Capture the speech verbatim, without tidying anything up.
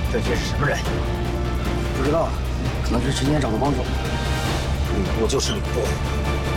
这些是什么人？ 不知道，可能是陈年找的帮手。 吕布就是吕布，